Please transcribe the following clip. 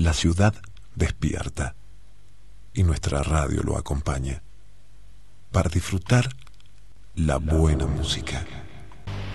La ciudad despierta y nuestra radio lo acompaña para disfrutar la buena música.